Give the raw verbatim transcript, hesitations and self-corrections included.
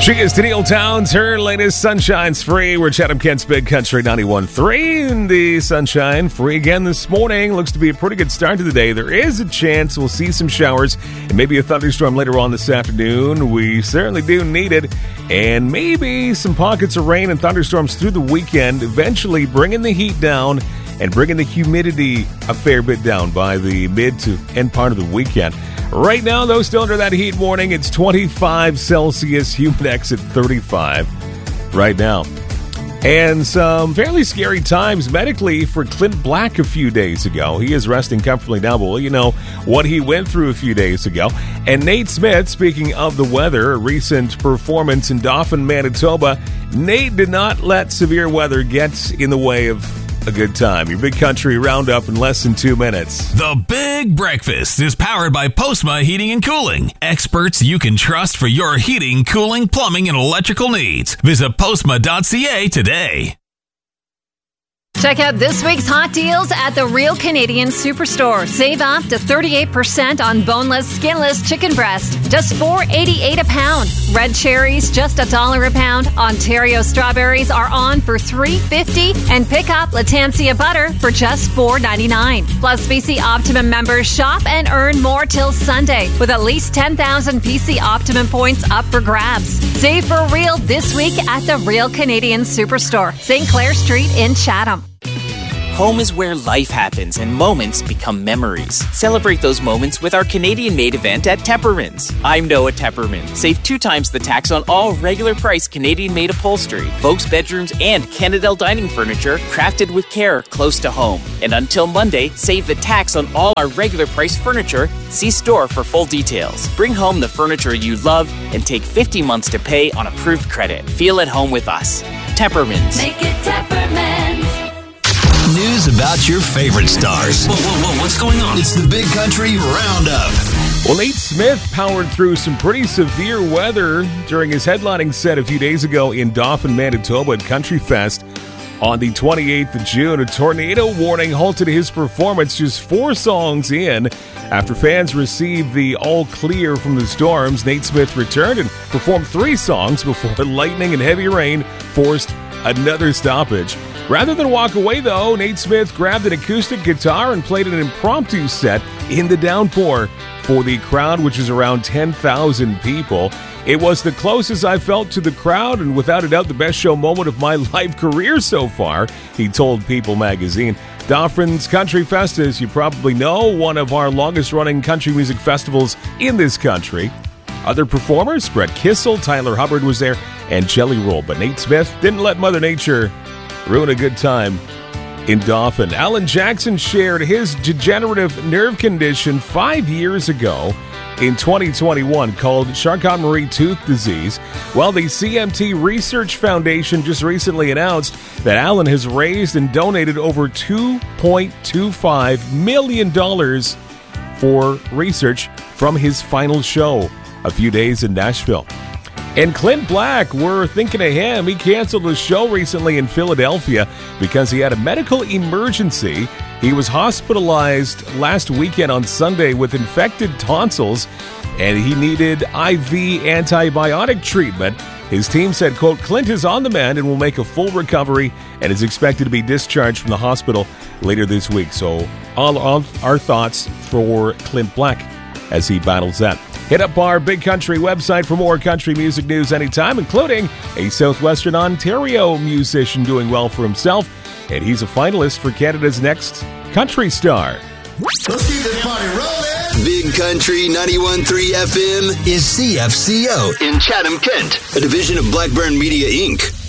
She is Danielle Towns. Her latest Sunshine's free. We're Chatham Kent's Big Country ninety-one point three. And the sunshine free again this morning. Looks to be a pretty good start to the day. There is a chance we'll see some showers and maybe a thunderstorm later on this afternoon. We certainly do need it. And maybe some pockets of rain and thunderstorms through the weekend, eventually bringing the heat down and bringing the humidity a fair bit down by the mid to end part of the weekend. Right now, though, still under that heat warning. It's twenty-five Celsius, humidex at thirty-five right now. And some fairly scary times medically for Clint Black a few days ago. He is resting comfortably now, but well, you know what he went through a few days ago. And Nate Smith, speaking of the weather, a recent performance in Dauphin, Manitoba, Nate did not let severe weather get in the way of a good time. Your Big Country Roundup in less than two minutes. The Big Breakfast is powered by Postma Heating and Cooling. Experts you can trust for your heating, cooling, plumbing, and electrical needs. Visit postma dot c a today. Check out this week's hot deals at the Real Canadian Superstore. Save up to thirty-eight percent on boneless, skinless chicken breast. Just four dollars and eighty-eight cents a pound. Red cherries, just a dollar a pound. Ontario strawberries are on for three dollars and fifty cents. And pick up Latancia butter for just four dollars and ninety-nine cents. Plus, P C Optimum members shop and earn more till Sunday with at least ten thousand P C Optimum points up for grabs. Save for real this week at the Real Canadian Superstore, Saint Clair Street in Chatham. Home is where life happens and moments become memories. Celebrate those moments with our Canadian-made event at Tepperman's. I'm Noah Tepperman. Save two times the tax on all regular price Canadian-made upholstery, folks' bedrooms, and Canadel dining furniture crafted with care close to home. And until Monday, save the tax on all our regular price furniture. See store for full details. Bring home the furniture you love and take fifty months to pay on approved credit. Feel at home with us. Tepperman's. Make it Tepperman's. News about your favorite stars. Whoa, whoa, whoa, what's going on? It's the Big Country Roundup. Well, Nate Smith powered through some pretty severe weather during his headlining set a few days ago in Dauphin, Manitoba at Country Fest. On the twenty-eighth of June, a tornado warning halted his performance just four songs in. After fans received the all clear from the storms, Nate Smith returned and performed three songs before lightning and heavy rain forced another stoppage. Rather than walk away, though, Nate Smith grabbed an acoustic guitar and played an impromptu set in the downpour for the crowd, which is around ten thousand people. It was the closest I felt to the crowd and without a doubt the best show moment of my life career so far, he told People magazine. Dauphin's Country Fest, as you probably know, one of our longest-running country music festivals in this country. Other performers, Brett Kissel, Tyler Hubbard was there, and Jelly Roll. But Nate Smith didn't let Mother Nature ruin a good time in Dauphin. Alan Jackson shared his degenerative nerve condition five years ago in twenty twenty-one called Charcot-Marie tooth disease. Well, the C M T Research Foundation just recently announced that Alan has raised and donated over two point two five million dollars for research from his final show a few days in Nashville. And Clint Black, we're thinking of him. He canceled his show recently in Philadelphia because he had a medical emergency. He was hospitalized last weekend on Sunday with infected tonsils, and he needed I V antibiotic treatment. His team said, quote, Clint is on the mend and will make a full recovery and is expected to be discharged from the hospital later this week. So all of our thoughts for Clint Black as he battles that. Hit up our Big Country website for more country music news anytime, including a Southwestern Ontario musician doing well for himself, and he's a finalist for Canada's Next Country Star. Let's keep this party rolling. Big Country ninety-one point three F M is C F C O in Chatham, Kent, a division of Blackburn Media, Incorporated.